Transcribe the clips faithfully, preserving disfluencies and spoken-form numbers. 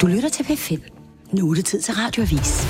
Du lytter til P fem. Nu er det tid til Radioavis.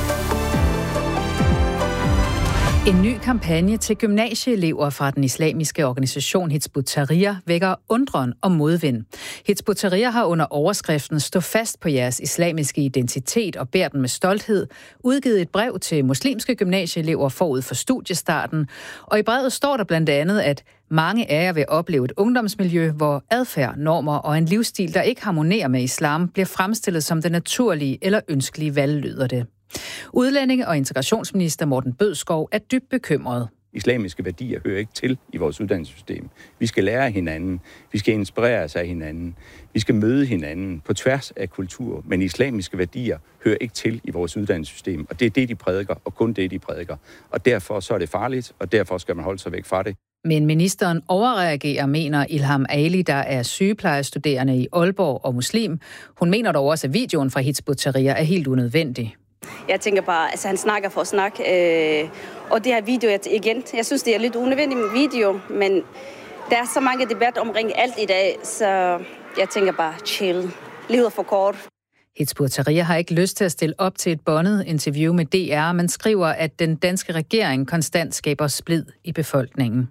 En ny kampagne til gymnasieelever fra den islamiske organisation Hizb ut-Tahrir vækker undren og modvind. Hizb ut-Tahrir har under overskriften "Stå fast på jeres islamiske identitet og bær den med stolthed" udgivet et brev til muslimske gymnasieelever forud for studiestarten. Og i brevet står der blandt andet, at mange af jer vil opleve et ungdomsmiljø, hvor adfærd, normer og en livsstil, der ikke harmonerer med islam, bliver fremstillet som det naturlige eller ønskelige valg, lyder det. Udlændinge- og integrationsminister Morten Bødskov er dybt bekymret. Islamiske værdier hører ikke til i vores uddannelsessystem. Vi skal lære af hinanden. Vi skal inspireres af hinanden. Vi skal møde hinanden på tværs af kultur. Men islamiske værdier hører ikke til i vores uddannelsessystem. Og det er det, de prædiker, og kun det, de prædiker. Og derfor så er det farligt, og derfor skal man holde sig væk fra det. Men ministeren overreagerer, mener Ilham Ali, der er sygeplejestuderende i Aalborg og muslim. Hun mener dog også, at videoen fra Hizb ut-Tahrir er helt unødvendig. Jeg tænker bare, altså han snakker for at snakke, øh, og det her video, igen, jeg synes, det er lidt unødvendigt med video, men der er så mange debatter omkring alt i dag, så jeg tænker bare, chill. Livet er for kort. Hizb ut-Tahrir har ikke lyst til at stille op til et båndet interview med D R, men skriver, at den danske regering konstant skaber splid i befolkningen.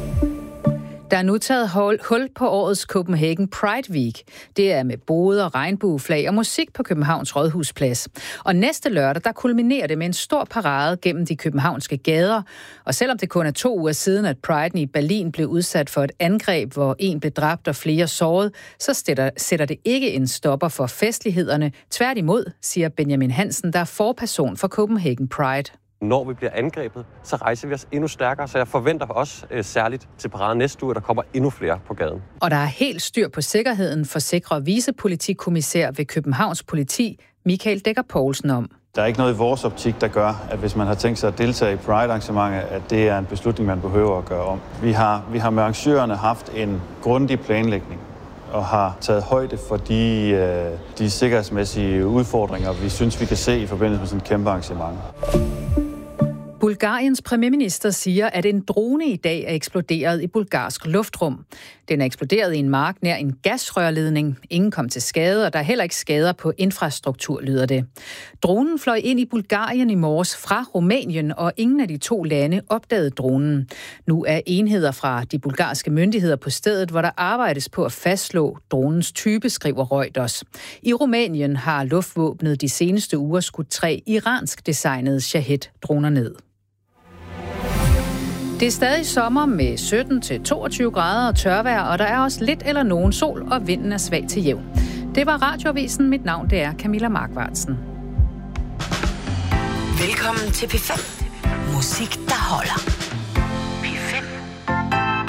Der er nu taget hul på årets Copenhagen Pride Week. Det er med boder, regnbueflag og musik på Københavns Rådhusplads. Og næste lørdag, der kulminerer det med en stor parade gennem de københavnske gader. Og selvom det kun er to uger siden, at Priden i Berlin blev udsat for et angreb, hvor en blev dræbt og flere såret, så sætter, sætter det ikke en stopper for festlighederne. Tværtimod, siger Benjamin Hansen, der er forperson for Copenhagen Pride. Når vi bliver angrebet, så rejser vi os endnu stærkere, så jeg forventer også øh, særligt til paraden næste uge, at der kommer endnu flere på gaden. Og der er helt styr på sikkerheden, forsikrer vicepolitikommissær ved Københavns Politi, Michael Dækker Poulsen om. Der er ikke noget i vores optik, der gør, at hvis man har tænkt sig at deltage i Pride-arrangementet, at det er en beslutning, man behøver at gøre om. Vi har, vi har med arrangørerne haft en grundig planlægning og har taget højde for de, øh, de sikkerhedsmæssige udfordringer, vi synes, vi kan se i forbindelse med sådan et kæmpe arrangement. Bulgariens premierminister siger, at en drone i dag er eksploderet i bulgarsk luftrum. Den er eksploderet i en mark nær en gasrørledning. Ingen kom til skade, og der er heller ikke skader på infrastruktur, lyder det. Dronen fløj ind i Bulgarien i morges fra Rumænien, og ingen af de to lande opdagede dronen. Nu er enheder fra de bulgarske myndigheder på stedet, hvor der arbejdes på at fastslå dronens type, skriver Reuters. I Rumænien har luftvåbnet de seneste uger skudt tre iransk designede Shahed-droner ned. Det er stadig sommer med sytten til toogtyve grader og tørvejr, og der er også lidt eller nogen sol, og vinden er svag til jævn. Det var Radioavisen. Mit navn det er Camilla Markvartsen. Velkommen til P fem. Musik, der holder.